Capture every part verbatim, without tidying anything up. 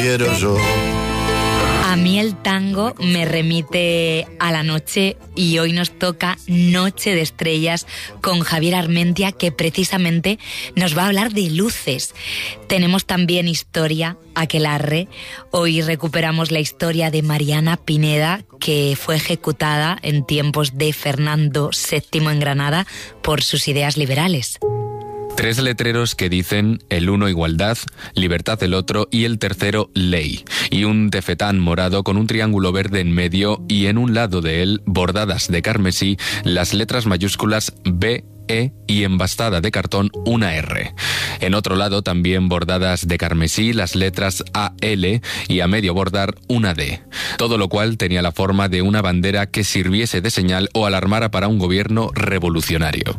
quiero yo. A mí el tango me remite a la noche y hoy nos toca Noche de Estrellas con Javier Armentia, que precisamente nos va a hablar de luces. Tenemos también historia, aquelarre. Hoy recuperamos la historia de Mariana Pineda, que fue ejecutada en tiempos de Fernando séptimo en Granada por sus ideas liberales. Tres letreros que dicen el uno igualdad, libertad del otro y el tercero ley. Y un tefetán morado con un triángulo verde en medio y en un lado de él, bordadas de carmesí, las letras mayúsculas B, E y embastada de cartón una R. En otro lado también bordadas de carmesí las letras A L y a medio bordar una D. Todo lo cual tenía la forma de una bandera que sirviese de señal o alarmara para un gobierno revolucionario.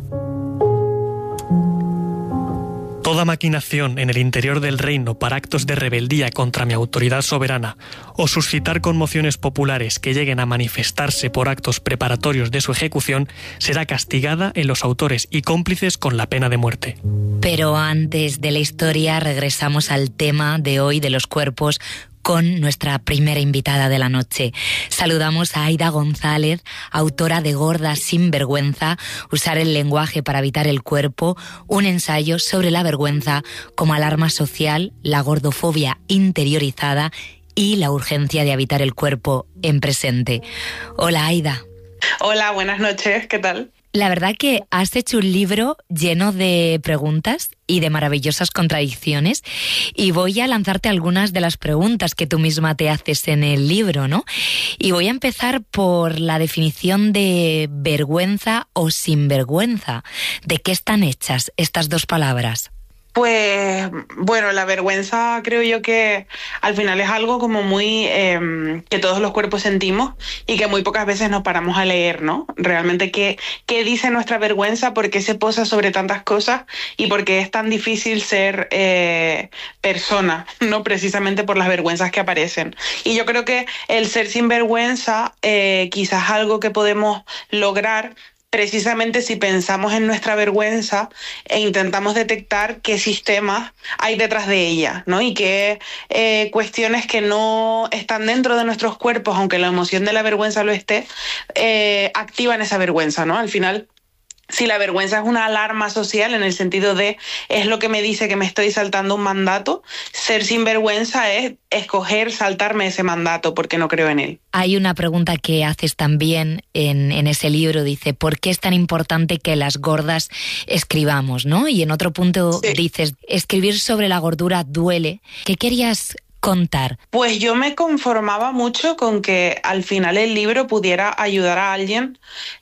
Toda maquinación en el interior del reino para actos de rebeldía contra mi autoridad soberana o suscitar conmociones populares que lleguen a manifestarse por actos preparatorios de su ejecución será castigada en los autores y cómplices con la pena de muerte. Pero antes de la historia regresamos al tema de hoy de los cuerpos con nuestra primera invitada de la noche. Saludamos a Aida González, autora de Gorda sin vergüenza, usar el lenguaje para habitar el cuerpo, un ensayo sobre la vergüenza como alarma social, la gordofobia interiorizada y la urgencia de habitar el cuerpo en presente. Hola, Aida. Hola, buenas noches, ¿qué tal? La verdad que has hecho un libro lleno de preguntas y de maravillosas contradicciones, y voy a lanzarte algunas de las preguntas que tú misma te haces en el libro, ¿no? Y voy a empezar por la definición de vergüenza o sinvergüenza. ¿De qué están hechas estas dos palabras? Pues, bueno, la vergüenza creo yo que al final es algo como muy eh, que todos los cuerpos sentimos y que muy pocas veces nos paramos a leer, ¿no? Realmente qué, qué dice nuestra vergüenza, por qué se posa sobre tantas cosas y por qué es tan difícil ser eh, persona, ¿no? Precisamente por las vergüenzas que aparecen. Y yo creo que el ser sin vergüenza eh, quizás algo que podemos lograr precisamente si pensamos en nuestra vergüenza e intentamos detectar qué sistemas hay detrás de ella, ¿no? Y qué eh, cuestiones que no están dentro de nuestros cuerpos, aunque la emoción de la vergüenza lo esté, eh, activan esa vergüenza, ¿no? Al final, si la vergüenza es una alarma social en el sentido de es lo que me dice que me estoy saltando un mandato, ser sinvergüenza es escoger saltarme ese mandato porque no creo en él. Hay una pregunta que haces también en, en ese libro, dice, ¿por qué es tan importante que las gordas escribamos, ¿no? Y en otro punto sí. dices, escribir sobre la gordura duele. ¿Qué querías contar? Pues yo me conformaba mucho con que al final el libro pudiera ayudar a alguien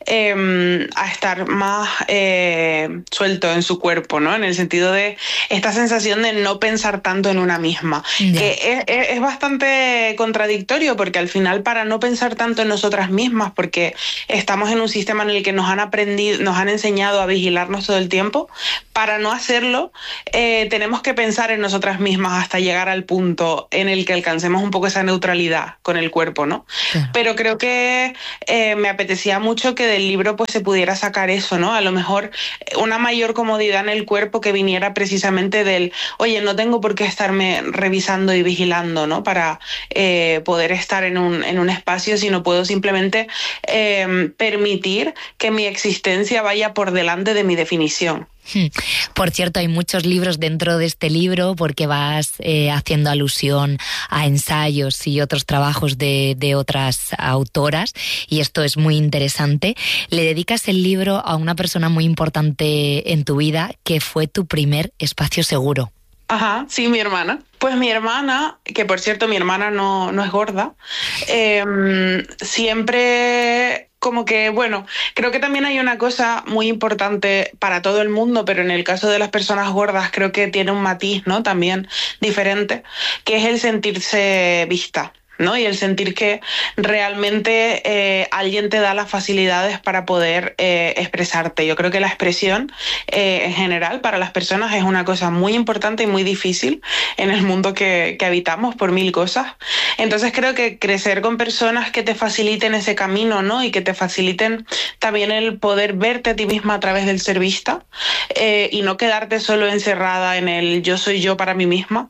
eh, a estar más eh, suelto en su cuerpo, ¿no? En el sentido de esta sensación de no pensar tanto en una misma, yeah. que es, es, es bastante contradictorio porque al final para no pensar tanto en nosotras mismas, porque estamos en un sistema en el que nos han aprendido, nos han enseñado a vigilarnos todo el tiempo, para no hacerlo eh, tenemos que pensar en nosotras mismas hasta llegar al punto en el que alcancemos un poco esa neutralidad con el cuerpo, ¿no? Claro. Pero creo que eh, me apetecía mucho que del libro pues se pudiera sacar eso, ¿no? A lo mejor una mayor comodidad en el cuerpo que viniera precisamente del, oye, no tengo por qué estarme revisando y vigilando, ¿no? Para eh, poder estar en un, en un espacio, sino puedo simplemente eh, permitir que mi existencia vaya por delante de mi definición. Por cierto, hay muchos libros dentro de este libro porque vas eh, haciendo alusión a ensayos y otros trabajos de, de otras autoras, y esto es muy interesante. Le dedicas el libro a una persona muy importante en tu vida que fue tu primer espacio seguro. Ajá, sí, mi hermana. Pues mi hermana, que por cierto mi hermana no, no es gorda, eh, siempre como que, bueno, creo que también hay una cosa muy importante para todo el mundo, pero en el caso de las personas gordas creo que tiene un matiz, ¿no? También diferente, que es el sentirse vista, ¿no? Y el sentir que realmente eh, alguien te da las facilidades para poder eh, expresarte. Yo creo que la expresión eh, en general para las personas es una cosa muy importante y muy difícil en el mundo que, que habitamos por mil cosas. Entonces creo que crecer con personas que te faciliten ese camino, ¿no? Y que te faciliten también el poder verte a ti misma a través del ser vista eh, y no quedarte solo encerrada en el yo soy yo para mí misma,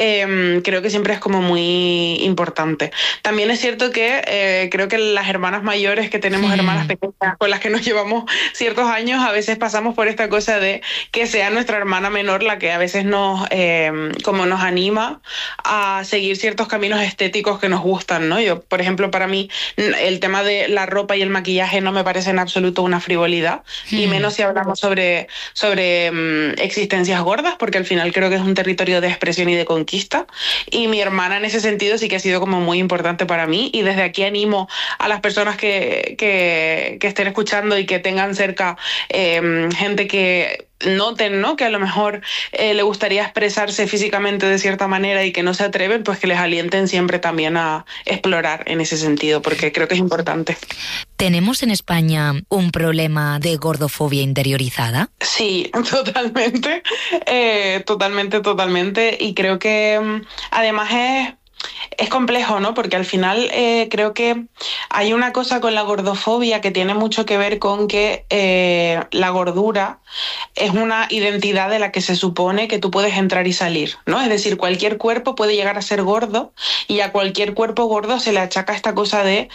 eh, creo que siempre es como muy importante. También es cierto que eh, creo que las hermanas mayores que tenemos, sí. hermanas pequeñas con las que nos llevamos ciertos años, a veces pasamos por esta cosa de que sea nuestra hermana menor la que a veces nos, eh, como nos anima a seguir ciertos caminos estéticos que nos gustan, ¿no? Yo, por ejemplo, para mí el tema de la ropa y el maquillaje no me parece en absoluto una frivolidad, mm. y menos si hablamos sobre, sobre um, existencias gordas, porque al final creo que es un territorio de expresión y de conquista, y mi hermana en ese sentido sí que ha sido como muy importante para mí, y desde aquí animo a las personas que, que, que estén escuchando y que tengan cerca eh, gente que noten, ¿no? Que a lo mejor eh, le gustaría expresarse físicamente de cierta manera y que no se atreven, pues que les alienten siempre también a explorar en ese sentido, porque creo que es importante. ¿Tenemos en España un problema de gordofobia interiorizada? Sí, totalmente, eh, totalmente, totalmente, y creo que además es Es complejo, ¿no? Porque al final eh, creo que hay una cosa con la gordofobia que tiene mucho que ver con que eh, la gordura es una identidad de la que se supone que tú puedes entrar y salir, ¿no? Es decir, cualquier cuerpo puede llegar a ser gordo y a cualquier cuerpo gordo se le achaca esta cosa de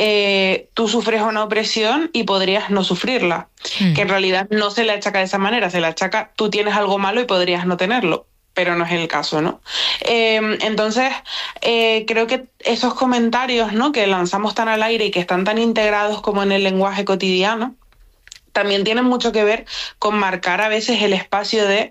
eh, tú sufres una opresión y podrías no sufrirla, mm. que en realidad no se le achaca de esa manera, se le achaca tú tienes algo malo y podrías no tenerlo, pero no es el caso, ¿no? Eh, entonces, eh, creo que esos comentarios, ¿no?, que lanzamos tan al aire y que están tan integrados como en el lenguaje cotidiano, también tienen mucho que ver con marcar a veces el espacio de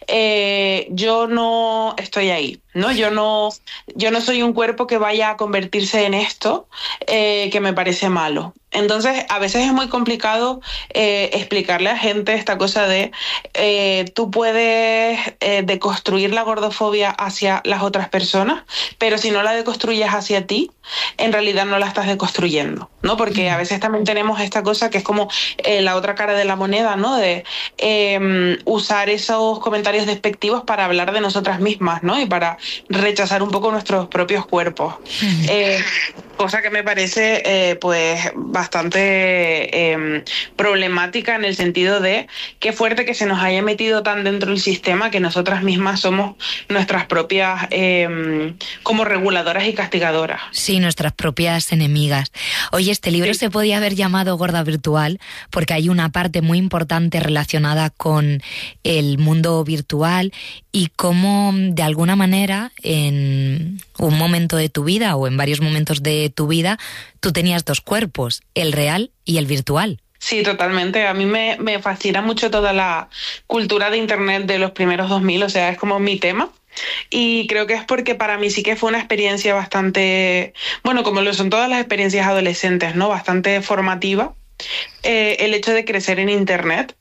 eh, yo no estoy ahí, ¿no? Yo no, yo no soy un cuerpo que vaya a convertirse en esto eh, que me parece malo. Entonces, a veces es muy complicado eh, explicarle a gente esta cosa de eh, tú puedes eh, deconstruir la gordofobia hacia las otras personas, pero si no la deconstruyes hacia ti, en realidad no la estás deconstruyendo, ¿no? Porque a veces también tenemos esta cosa que es como eh, la otra cara de la moneda, ¿no? De eh, usar esos comentarios despectivos para hablar de nosotras mismas, ¿no? Y para rechazar un poco nuestros propios cuerpos. Eh, cosa que me parece, eh, pues, bastante eh, problemática en el sentido de qué fuerte que se nos haya metido tan dentro del sistema que nosotras mismas somos nuestras propias eh, como reguladoras y castigadoras. Sí, nuestras propias enemigas. Oye, este libro sí. se podía haber llamado Gorda Virtual porque hay una parte muy importante relacionada con el mundo virtual y cómo, de alguna manera, en un momento de tu vida o en varios momentos de tu vida, tú tenías dos cuerpos, el real y el virtual. Sí, totalmente. A mí me, me fascina mucho toda la cultura de Internet de los primeros dos mil, o sea, es como mi tema. Y creo que es porque para mí sí que fue una experiencia bastante, bueno, como lo son todas las experiencias adolescentes, ¿no? Bastante formativa. Eh, el hecho de crecer en Internet.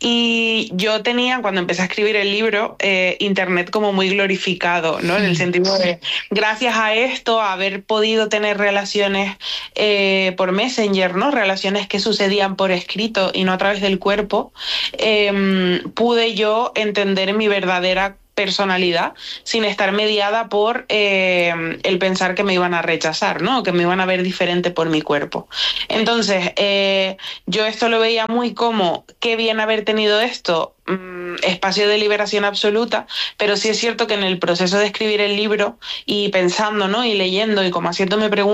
Y yo tenía, cuando empecé a escribir el libro, eh, Internet como muy glorificado, ¿no? En el sentido de, gracias a esto, a haber podido tener relaciones eh, por Messenger, ¿no? Relaciones que sucedían por escrito y no a través del cuerpo, eh, pude yo entender mi verdadera personalidad sin estar mediada por eh, el pensar que me iban a rechazar, ¿no? Que me iban a ver diferente por mi cuerpo. Entonces, eh, yo esto lo veía muy como, qué bien haber tenido esto, mmm, espacio de liberación absoluta, pero sí es cierto que en el proceso de escribir el libro y pensando, ¿no? Y leyendo y como haciéndome preguntas,